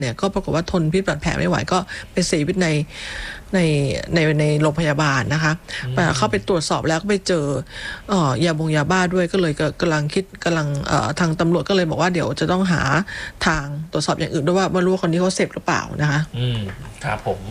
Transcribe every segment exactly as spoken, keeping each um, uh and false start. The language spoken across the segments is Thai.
เนี่ยก็ปรากฏว่าทนพิษบาดแผลไม่ไหวก็ไปเสียชีวิตในในในในโรงพยาบาลนะคะแต่เข้าไปตรวจสอบแล้วก็ไปเจอเอ่อยาบงยาบ้าด้วยก็เลยกำลังคิดกำลังเอ่อทางตำรวจก็เลยบอกว่าเดี๋ยวจะต้องหาทางตรวจสอบอย่างอื่นด้วยว่าไม่รู้ว่าคนนี้เขาเสพหรือเปล่านะคะอืมครับผม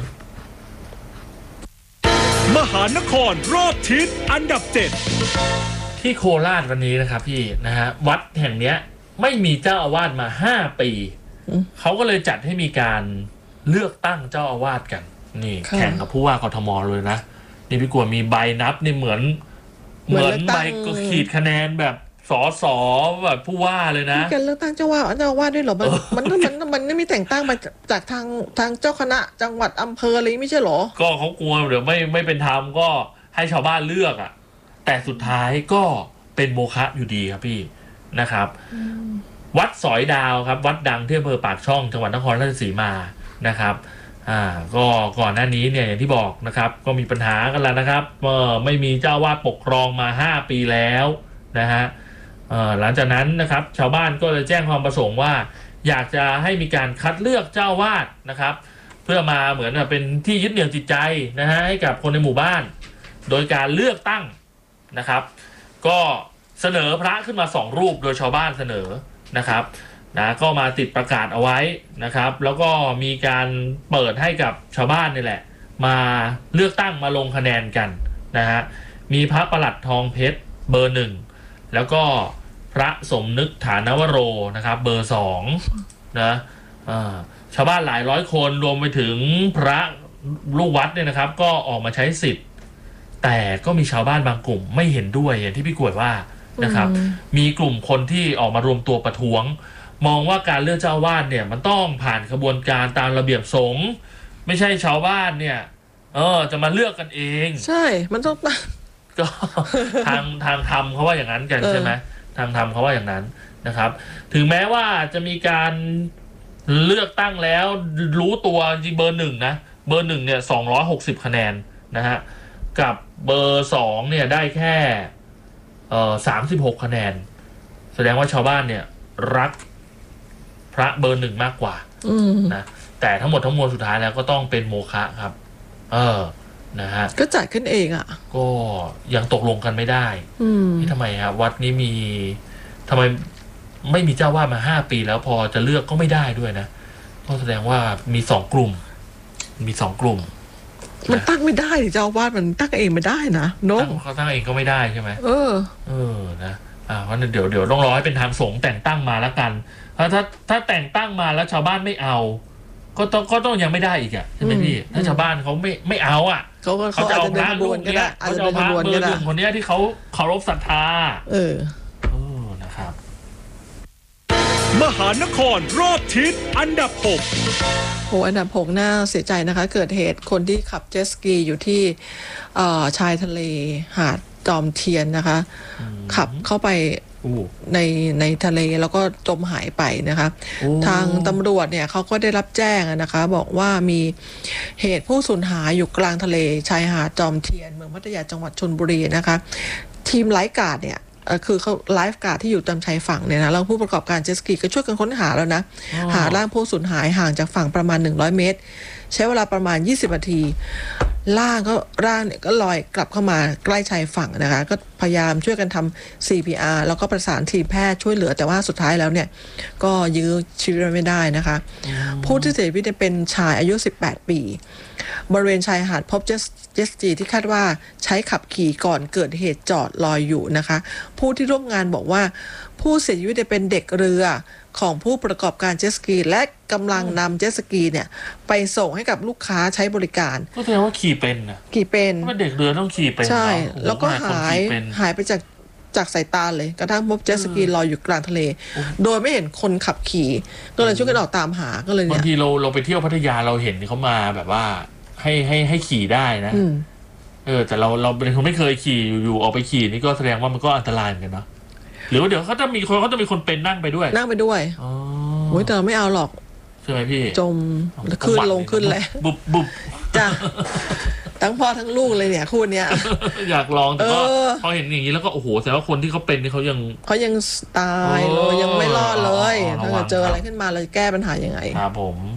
มหานครรอบทิศอันดับเจ็ดที่โคราชวันนี้นะครับพี่นะฮะวัดแห่งเนี้ยไม่มีเจ้าอาวาสมาห้าปีเขาก็เลยจัดให้มีการเลือกตั้งเจ้าอาวาสกันนี่แข่งกับผู้ว่ากทมเลยนะนี่พี่กวงมีใบนับนี่เหมือนเหมือนใบก็ขีดคะแนนแบบสอสอแบบผู้ว่าเลยนะการเลือกตั้งเจ้าว่าเจ้าอาวาสด้วยเหรอมันมันมันมันไม่มีแต่งตั้งมาจากทางทางเจ้าคณะจังหวัดอำเภออะไรไม่ใช่หรอก็เขากลัวเดี๋ยวไม่ไม่เป็นธรรมก็ให้ชาวบ้านเลือกอ่ะแต่สุดท้ายก็เป็นโมฆะอยู่ดีครับพี่นะครับวัดสอยดาวครับวัดดังที่อำเภอปากช่องจังหวัดนครราชสีมานะครับอ่าก็ก่อนหน้านี้เนี่ยอย่างที่บอกนะครับก็มีปัญหากันแล้วนะครับเมื่อไม่มีเจ้าวาดปกครองมาห้าปีแล้วนะฮะหลังจากนั้นนะครับชาวบ้านก็เลยแจ้งความประสงค์ว่าอยากจะให้มีการคัดเลือกเจ้าวาดนะครับเพื่อมาเหมือนเป็นที่ยึดเหนี่ยวจิตใจนะฮะให้กับคนในหมู่บ้านโดยการเลือกตั้งนะครับก็เสนอพระขึ้นมาสองรูปโดยชาวบ้านเสนอนะครับนะก็มาติดประกาศเอาไว้นะครับแล้วก็มีการเปิดให้กับชาวบ้านนี่แหละมาเลือกตั้งมาลงคะแนนกันนะฮะมีพระประหลัดทองเพชรเบอร์หนึ่งแล้วก็พระสมนึกฐานวโรนะครับเบอร์สองนะชาวบ้านหลายร้อยคนรวมไปถึงพระลูกวัดเนี่ยนะครับก็ออกมาใช้สิทธิ์แต่ก็มีชาวบ้านบางกลุ่มไม่เห็นด้วยอย่างที่พี่กวดว่านะครับมีกลุ่มคนที่ออกมารวมตัวประท้วงมองว่าการเลือกเจ้าอาวาสเนี่ยมันต้องผ่านกระบวนการตามระเบียบสงฆ์ไม่ใช่ชาวบ้านเนี่ยเออจะมาเลือกกันเองใช่มันต้องก็ทางทางธรรมเขาว่าอย่างนั้นกันใช่ไหมทางธรรมเขาว่าอย่างนั้นนะครับถึงแม้ว่าจะมีการเลือกตั้งแล้วรู้ตัวจริงเบอร์หนึ่งนะเบอร์หนึ่งเนี่ยสองร้อยหกสิบคะแนนนะฮะกับเบอร์สองเนี่ยได้แค่เอ่อสามสิบหกคะแนนแสดงว่าชาวบ้านเนี่ยรักพระเบอร์หนึ่งมากกว่านะแต่ทั้งหมดทั้งมวลสุดท้ายแล้วก็ต้องเป็นโมฆะครับเออนะฮะก็จัดขึ้นเองอ่ะก็ยังตกลงกันไม่ได้ที่ทำไมครับวัดนี้มีทำไมไม่มีเจ้าวาดมาห้าปีแล้วพอจะเลือกก็ไม่ได้ด้วยนะก็แสดงว่ามีสองกลุ่มมีสองกลุ่มมันตั้งไม่ได้เจ้าวาดมันตั้งเองไม่ได้นะน้องเขาตั้งเองก็ไม่ได้ใช่ไหมเออเออนะอ่าเพราะเดี๋ยวเดี๋ยวต้องรอให้เป็นทางสงฆ์แต่งตั้งมาแล้วกันเพราะถ้าถ้าแต่งตั้งมาแล้วชาวบ้านไม่เอาก็ต้องก็ต้องยังไม่ได้อีกอ่ะใช่ไหมพี่ถ้าชาวบ้านเขาไม่ไม่เอาอ่ะเขาก็เขาจะเอาพระรูปนี้เขาจะเอาพระเบอร์หนึ่งคนนี้ที่เขาเคารพศรัทธาเออเออนะครับมหานครรอบทิศอันดับหกโอ้อันดับหกน่าเสียใจนะคะเกิดเหตุคนที่ขับเจ็ตสกีอยู่ที่ชายทะเลหาดจอมเทียนนะคะขับเข้าไปในในทะเลแล้วก็จมหายไปนะคะทางตำรวจเนี่ยเขาก็ได้รับแจ้งนะคะบอกว่ามีเหตุผู้สูญหายอยู่กลางทะเลชายหาดจอมเทียนเมืองพัทยาจังหวัดชลบุรีนะคะทีมไลฟ์การ์ดเนี่ยคือเขาไลฟ์การ์ดที่อยู่ตามชายฝั่งเนี่ยนะแล้วผู้ประกอบการเจ็ตสกีก็ช่วยกันค้นหาแล้วนะหาร่างผู้สูญหายห่างจากฝั่งประมาณหนึ่งร้อยเมตรใช้เวลาประมาณยี่สิบนาทีร่างก็ร่างเนี่ยก็ลอยกลับเข้ามาใกล้ชายฝั่งนะคะก็พยายามช่วยกันทำ ซี พี อาร์ แล้วก็ประสานทีมแพทย์ช่วยเหลือแต่ว่าสุดท้ายแล้วเนี่ยก็ยื้อชีวิตไม่ได้นะคะผู้ที่เสียชีวิตเป็นชายอายุสิบแปดปีบริเวณชายหาดพบเจ็ตสกีที่คาดว่าใช้ขับขี่ก่อนเกิดเหตุจอดลอยอยู่นะคะผู้ที่ร่วมงานบอกว่าผู้เสียชีวิตเป็นเด็กเรือของผู้ประกอบการเจ็ตสกีและกำลังนำเจ็ตสกีเนี่ยไปส่งให้กับลูกค้าใช้บริการก็แสดงว่าขี่เป็นนะขี่เป็นว่าเด็กเรือต้องขี่เป็นใช่แล้วก็หายหายไปจากจากสายตาเลยกระทั่งพบเจ็ตสกีลอยอยู่กลางทะเลโดยไม่เห็นคนขับขี่ก็เลยช่วยกันออกตามหาก็เลยเนี่ยบางทีเราเราไปเที่ยวพัทยาเราเห็นเขามาแบบว่าให้ให้ให้ขี่ได้นะเออแต่เราเราเป็นคนไม่เคยขี่อยู่ๆออกไปขี่นี่ก็แสดงว่ามันก็อันตรายเหมือนกันเนาะหรือว่าเดี๋ยวเขาจะมีคนเขาจะมีคนเป็นนั่งไปด้วยนั่งไปด้วยอ๋อโอ้ยแต่ไม่เอาหรอกใช่ไหมพี่จมขึ้นลงขึ้นเลยบุบบุบจ้ะทั้งพ่อทั้งลูกเลยเนี่ยคู่เนี้ยอยากลองแต่ก็พอเห็นอย่างนี้แล้วก็โอ้โหแต่ว่าคนที่เขาเป็นนี่เขายังเขายังตายเลยยังไม่รอดเลยถ้าเจออะไรขึ้นมาเราจะแก้ปัญหายังไงครับผม